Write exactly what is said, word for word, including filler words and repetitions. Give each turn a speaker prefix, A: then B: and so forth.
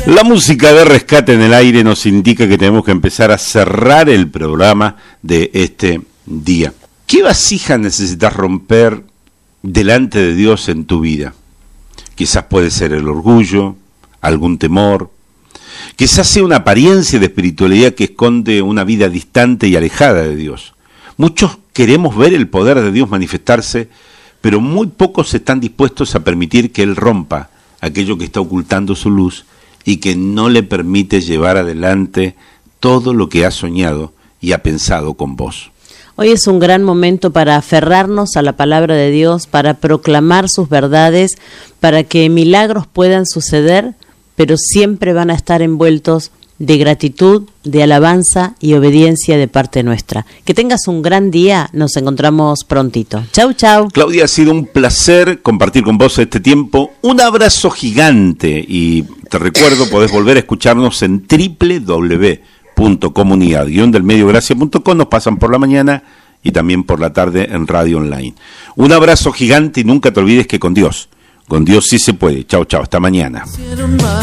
A: La música de Rescate en el Aire nos indica que tenemos que empezar a cerrar el programa de este día. ¿Qué vasija necesitas romper delante de Dios en tu vida? Quizás puede ser el orgullo, algún temor, quizás sea una apariencia de espiritualidad que esconde una vida distante y alejada de Dios. Muchos queremos ver el poder de Dios manifestarse, pero muy pocos están dispuestos a permitir que Él rompa aquello que está ocultando su luz y que no le permite llevar adelante todo lo que ha soñado y ha pensado con vos.
B: Hoy es un gran momento para aferrarnos a la palabra de Dios, para proclamar sus verdades, para que milagros puedan suceder, pero siempre van a estar envueltos de gratitud, de alabanza y obediencia de parte nuestra. Que tengas un gran día, nos encontramos prontito. Chau, chau.
A: Claudia, ha sido un placer compartir con vos este tiempo. Un abrazo gigante y te recuerdo, podés volver a escucharnos en doble u doble u doble u punto comunidad guion del medio gracia punto com. Nos pasan por la mañana y también por la tarde en radio online. Un abrazo gigante y nunca te olvides que con Dios, con Dios sí se puede. Chau, chau, hasta mañana.